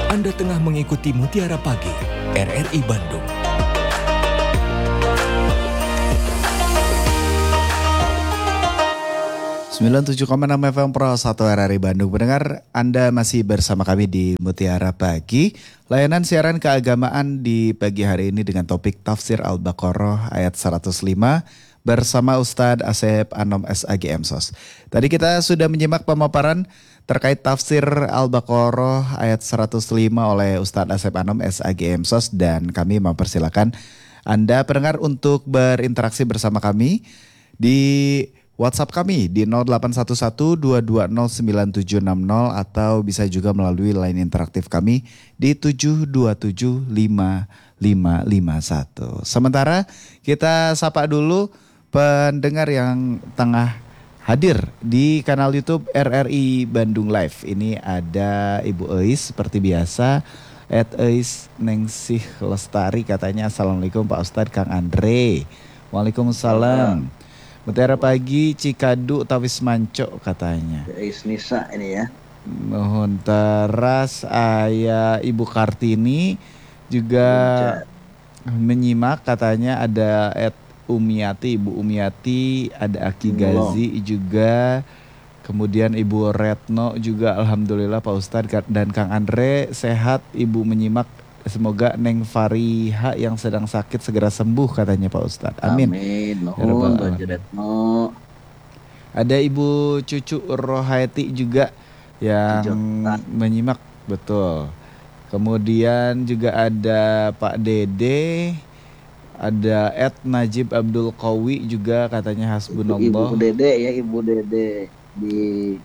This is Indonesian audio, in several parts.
Anda tengah mengikuti Mutiara Pagi, RRI Bandung. Sembilan 97,6 FM Pro 1 RRI Bandung. Pendengar, Anda masih bersama kami di Mutiara Pagi. Layanan siaran keagamaan di pagi hari ini dengan topik Tafsir Al-Baqarah ayat 105 bersama Ustadz Asep Anom SAG MSOS. Tadi kita sudah menyimak pemaparan terkait Tafsir Al-Baqarah ayat 105 oleh Ustadz Asep Anom SAG MSOS, dan kami mempersilakan Anda pendengar untuk berinteraksi bersama kami di WhatsApp kami di 0811-220-9760 atau bisa juga melalui line interaktif kami di 727-5551. Sementara kita sapa dulu pendengar yang tengah hadir di kanal YouTube RRI Bandung Live. Ini ada Ibu Eis seperti biasa, @Eis Nengsih Lestari katanya Assalamualaikum Pak Ustadz Kang Andre. Waalaikumsalam. Mutiara Pagi Cikadu Tawis Manco katanya. Isnisa ini ya. Mohon teras ayah Ibu Kartini juga menyimak katanya, ada Umiati, Ibu Umiati, ada Aki Gazi juga. Kemudian Ibu Retno juga alhamdulillah Pak Ustadz dan Kang Andre sehat, Ibu menyimak. Semoga Neng Fariha yang sedang sakit segera sembuh katanya Pak Ustadz. Amin. Amin. Mohon Baju Retno. Ada Ibu Cucu Rohaiti juga yang menyimak, betul. Kemudian juga ada Pak Dede, ada Najib Abdul Qawi juga katanya hasbunallah. Ibu Dede ya, Ibu Dede di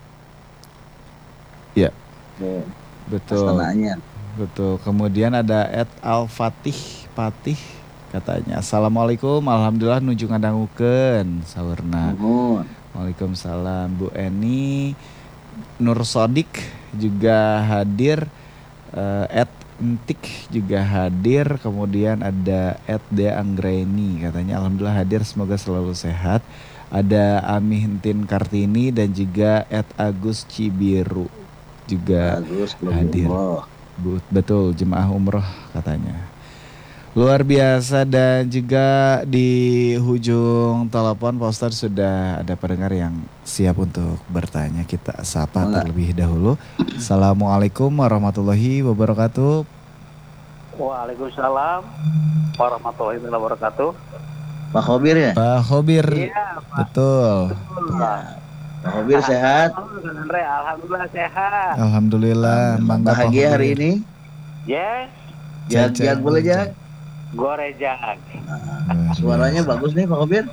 ya. Betul. Astananya. Betul. Kemudian ada Al-Fatih Patih katanya Assalamualaikum, alhamdulillah nuju ngadangukeun saurna. Waalaikumsalam. Bu Eni Nur Sodik juga hadir, Entik juga hadir. Kemudian ada De Anggreni katanya alhamdulillah hadir, semoga selalu sehat. Ada Ami Hintin Kartini dan juga Agus Cibiru juga hadir. Betul, jemaah umroh katanya. Luar biasa. Dan juga di ujung telepon Pak Ustadz sudah ada pendengar yang siap untuk bertanya. Kita sapa terlebih dahulu. Assalamualaikum warahmatullahi wabarakatuh. Waalaikumsalam warahmatullahi wabarakatuh. Pak Khobir ya? Pak Khobir. Iya, Pak. Betul. Ya. Pak Khobir sehat? Alhamdulillah sehat. Alhamdulillah. Bahagia hari ini? Yes. Jak boleh Jak? Gorejak. Suaranya bagus nih Pak Khobir.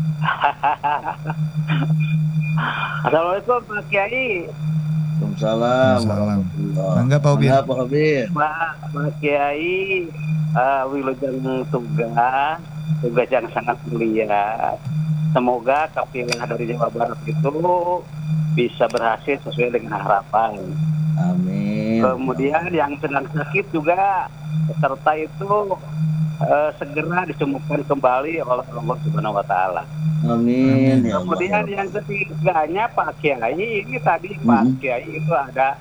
Assalamualaikum Pak Kiai. Waalaikumsalam. Mangga Pak Khobir. Pak Kiai, wilujeng tugas yang sangat mulia. Semoga kafilah dari Jawa Barat itu bisa berhasil sesuai dengan harapan. Amin. Kemudian yang sedang sakit juga peserta itu segera disembuhkan kembali oleh Allah Subhanahu wa taala. Amin. Kemudian yang ketiganya Pak Kiai, ini tadi Pak Kiai itu ada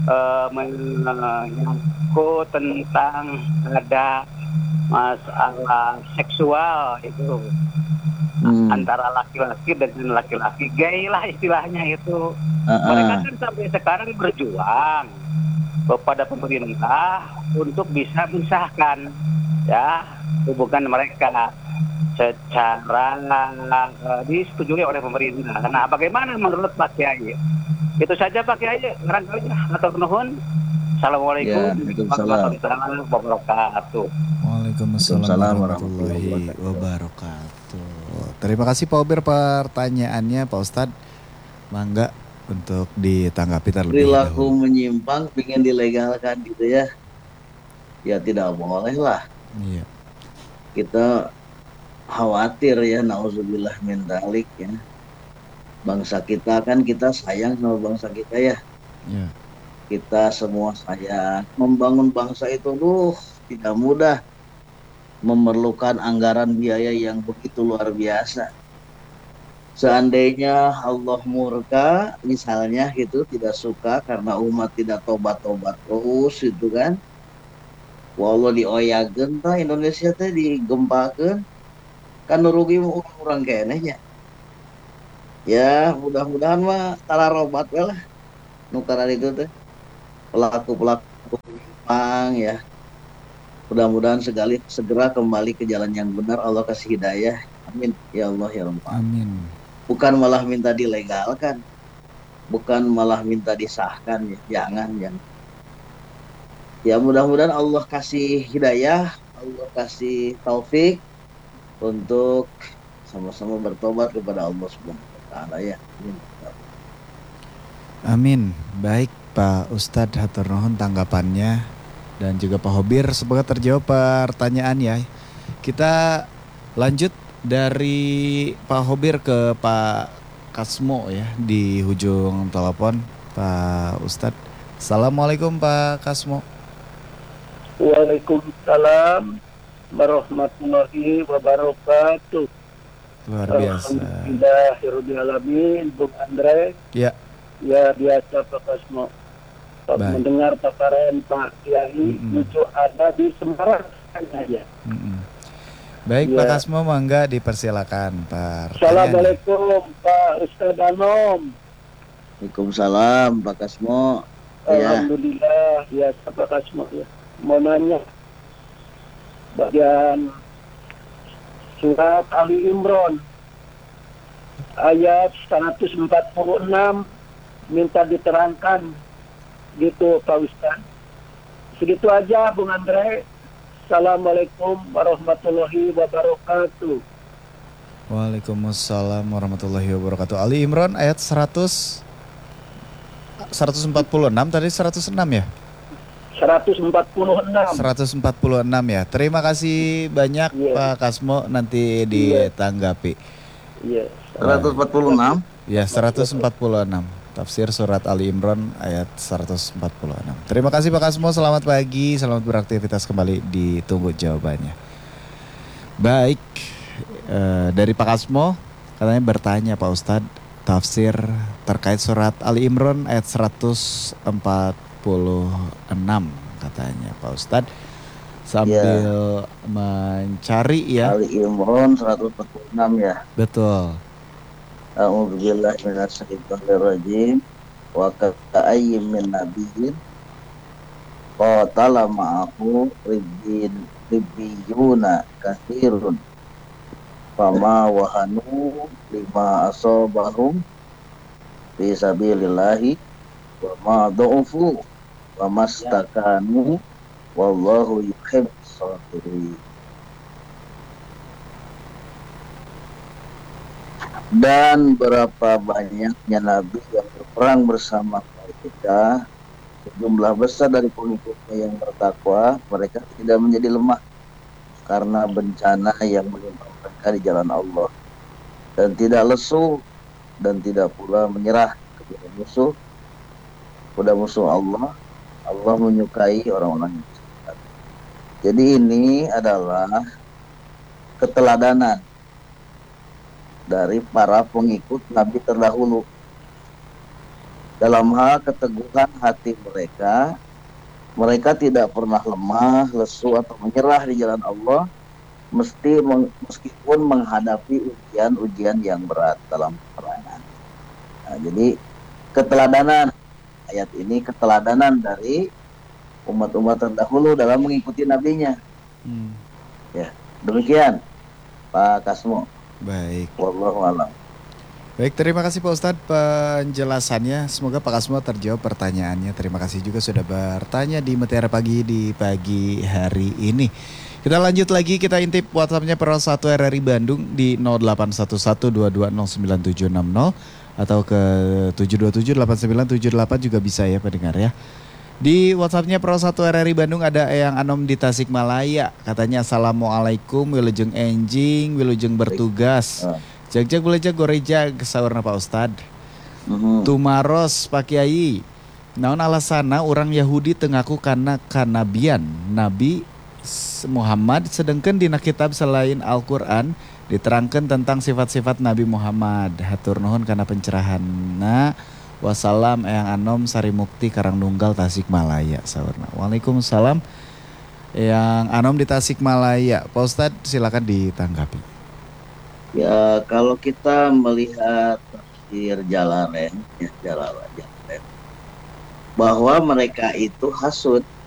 menyangkut tentang ada masalah seksual itu. Antara laki-laki dengan laki-laki, gay lah istilahnya itu. Mereka kan sampai sekarang berjuang kepada pemerintah untuk bisa mensahkan ya hubungan mereka secara disetujui oleh pemerintah. Nah, bagaimana menurut Pak Kiai? Itu saja Pak Kiai, barangkali atau nuhun. Assalamualaikum warahmatullahi wabarakatuh. Waalaikumsalam warahmatullahi wabarakatuh. Terima kasih Pak Ober pertanyaannya Pak Ustadz. Mangga untuk ditanggapi terlebih dahulu. Perilaku menyimpang pengen dilegalkan gitu ya. Ya tidak boleh lah. Iya. Kita khawatir ya, nauzubillah min dzalik ya. Bangsa kita kan, kita sayang sama bangsa kita ya. Iya. Kita semua sayang. Membangun bangsa itu tidak mudah. Memerlukan anggaran biaya yang begitu luar biasa. Seandainya Allah murka, misalnya gitu, tidak suka karena umat tidak tobat-tobat terus, itu kan. Walau dioyagen tah Indonesia teh digempakeun, kan nu rugi mah urang kenehnya. Ya, mudah-mudahan mah talarobat we lah nu karana itu teh pelaku-pelaku penyimpangan ya. Mudah-mudahan segera kembali ke jalan yang benar. Allah kasih hidayah. Amin. Ya Allah ya Rabbal Alamin. Amin. Bukan malah minta dilegalkan, bukan malah minta disahkan ya. Jangan. Ya mudah-mudahan Allah kasih hidayah, Allah kasih taufik untuk sama-sama bertobat kepada Allah Subhanahu wa taala ya. Amin. Amin. Baik Pak Ustadz, hatur nuhun tanggapannya dan juga Pak Hobir, semoga terjawab pertanyaan ya. Kita lanjut dari Pak Hobir ke Pak Kasmo ya di ujung telepon. Pak Ustadz. Assalamualaikum Pak Kasmo. Waalaikumsalam warahmatullahi wabarakatuh. Luar biasa. Alhamdulillahirrahmanirrahim, Bung Andre. Ya. Ya biasa Pak Kasmo. Baik. Mendengar paparan Pak Kiai, lucu ada di Semarang aja. Baik Ya. Pak Kasmo, mangga dipersilakan Pak. Assalamualaikum Pak Ustadz Anom. Waalaikumsalam Pak Kasmo. Ya. Alhamdulillah biasa Pak Kasmo ya. Mau nanya bagian surat Ali Imran ayat 146 minta diterangkan gitu Pak Ustaz. Segitu aja Bung Andre. Assalamualaikum warahmatullahi wabarakatuh. Waalaikumsalam warahmatullahi wabarakatuh. Ali Imran ayat 146 tadi 106 ya? 146. 146 ya. Terima kasih banyak Pak Kasmo, nanti ditanggapi. Iya. 146. Ya 146. Tafsir surat Ali Imran ayat 146. Terima kasih Pak Kasmo, selamat pagi, selamat beraktivitas kembali, ditunggu jawabannya. Baik, dari Pak Kasmo katanya bertanya Pak Ustadz tafsir terkait surat Ali Imran ayat 146 katanya Pak Ustadz sambil mencari ya. Ali Imran 146 ya. Betul. A'udzubillahi minasyaitonirrajim. Wa ka'ayyin min nabiyyin qatala ma'ahu ribbiyuna katsirun fama wahanu lima asabahum fi sabilillahi wa ma dha'ufu wa mastakanu wallahu yuhibbus sabirin. Dan berapa banyaknya nabi yang berperang bersama kita, jumlah besar dari pengikutnya yang bertakwa, mereka tidak menjadi lemah karena bencana yang menimpa mereka di jalan Allah, dan tidak lesu dan tidak pula menyerah kepada musuh Allah. Allah menyukai orang-orang yang bersabar. Jadi ini adalah keteladanan dari para pengikut Nabi terdahulu dalam hal keteguhan hati mereka. Mereka tidak pernah lemah, lesu atau menyerah di jalan Allah, meskipun menghadapi ujian-ujian yang berat dalam peperangan. Nah, jadi keteladanan ayat ini, keteladanan dari umat-umat terdahulu dalam mengikuti nabinya. Ya, demikian Pak Kasmo. Baik. Wallahu a'lam. Baik, terima kasih Pak Ustadz penjelasannya. Semoga Pak Kasmo terjawab pertanyaannya. Terima kasih juga sudah bertanya di Mutiara Pagi di pagi hari ini. Kita lanjut lagi, kita intip WhatsApp-nya Pro 1 RRI Bandung di 081122097760 atau ke 7278978 juga bisa ya pendengar ya. Di WhatsApp-nya Pro 1 RRI Bandung ada Eyang Anom di Tasikmalaya. Katanya Assalamualaikum, wilujeng enjing, wilujeng bertugas. Jag-jag boleh-jag gorejag, saurna Pak Ustad. Tumaros Pak Kiai. Naon alasana orang Yahudi tengaku karena kanabian Nabi Muhammad sedangkan dina kitab selain Al-Quran Diterangkan tentang sifat-sifat Nabi Muhammad. Hatur nuhun karena pencerahanna. Wassalam Eyang Anom Sarimukti Karangnunggal Tasikmalaya saurna. Waalaikumsalam Eyang Anom di Tasikmalaya. Pak Ustadz silakan ditanggapi. Ya, kalau kita melihat tafsir Jalalain, bahwa mereka itu hasud